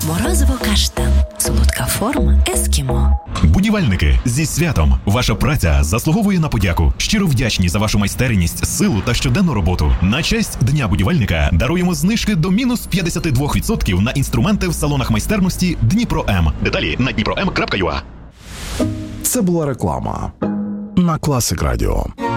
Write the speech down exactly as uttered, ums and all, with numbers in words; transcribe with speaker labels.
Speaker 1: Морозиво каштан. Солодка форма ескімо.
Speaker 2: Будівельники, зі святом! Ваша праця заслуговує на подяку. Щиро вдячні за вашу майстерність, силу та щоденну роботу. На честь Дня будівельника даруємо знижки до мінус п'ятдесят два відсотки на інструменти в салонах майстерності Дніпро М. Деталі на дніпро ем крапка ю а.
Speaker 3: Це була реклама на Класик Радіо.